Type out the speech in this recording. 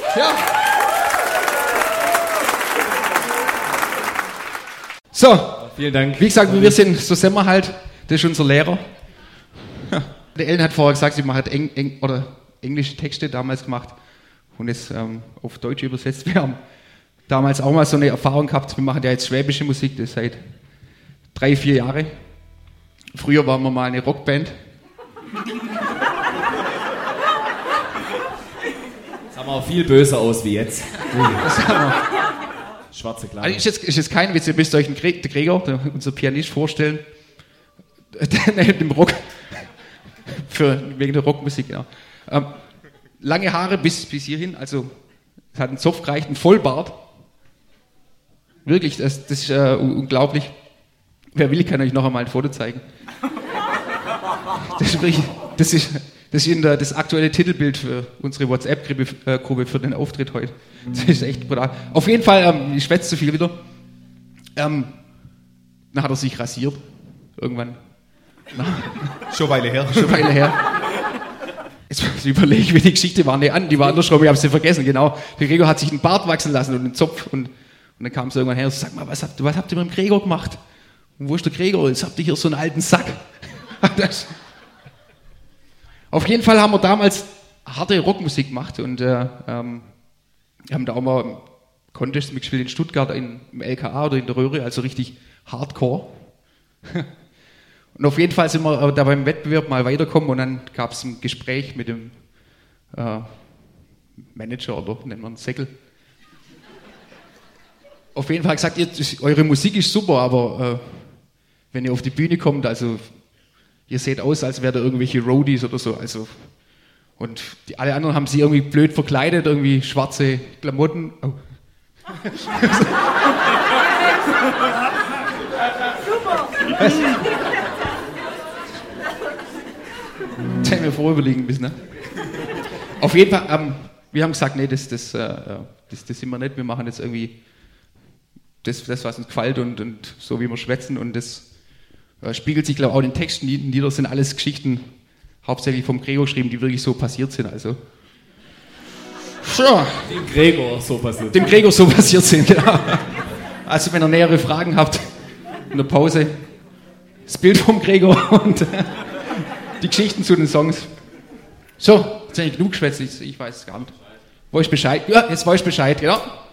Ja. So. Vielen Dank. Wie gesagt, wir sind, so sind wir halt. Das ist unser Lehrer. Ja. Der Ellen hat vorher gesagt, sie macht englische Texte damals gemacht und es auf Deutsch übersetzt. Wir haben damals auch mal so eine Erfahrung gehabt. Wir machen ja jetzt schwäbische Musik, das seit 3-4 Jahre. Früher waren wir mal eine Rockband. Das sah auch viel böser aus wie jetzt. Schwarze Kleider. Also ist jetzt kein Witz, ihr müsst euch den Gregor, unser Pianist, vorstellen. Dem Rock. Wegen der Rockmusik, genau. Lange Haare bis hierhin, also es hat einen Zopf gereicht, einen Vollbart. Wirklich, das ist unglaublich. Wer will, kann euch noch einmal ein Foto zeigen. Das ist das aktuelle Titelbild für unsere WhatsApp-Gruppe für den Auftritt heute. Das ist echt brutal. Auf jeden Fall, ich schwätze zu viel wieder. Dann hat er sich rasiert. Irgendwann. Schon Weile her. Jetzt muss ich überlegen, wie die Geschichte war. Die war andersrum, ich habe sie vergessen, genau. Der Gregor hat sich einen Bart wachsen lassen und einen Zopf. Und dann kam es irgendwann her und sag mal, was habt ihr mit dem Gregor gemacht? Und wo ist der Gregor? Jetzt habt ihr hier so einen alten Sack. Auf jeden Fall haben wir damals harte Rockmusik gemacht und haben da auch mal Contest mitgespielt in Stuttgart im LKA oder in der Röhre, also richtig Hardcore. Und auf jeden Fall sind wir da beim Wettbewerb mal weitergekommen und dann gab es ein Gespräch mit dem Manager oder nennt man Säckel. Auf jeden Fall gesagt, eure Musik ist super, aber wenn ihr auf die Bühne kommt, also ihr seht aus, als wärt ihr irgendwelche Roadies oder so. Also, und alle anderen haben sie irgendwie blöd verkleidet, irgendwie schwarze Klamotten. Oh. Super! Was? Das hätten wir vorüberlegen müssen, ne? Auf jeden Fall, wir haben gesagt, nee, das sind wir nicht. Wir machen jetzt irgendwie das was uns gefällt und so, wie wir schwätzen. Und das spiegelt sich, glaube ich, auch in den Texten nieder. Das sind alles Geschichten, hauptsächlich vom Gregor geschrieben, die wirklich so passiert sind. Also. Ja. Dem Gregor so passiert sind, genau. Also, wenn ihr nähere Fragen habt, in der Pause, das Bild vom Gregor und die Geschichten zu den Songs. So, jetzt habe ich genug geschwätzt, ich weiß es gar nicht. Weiß Bescheid? Ja, jetzt weiß ich Bescheid, genau.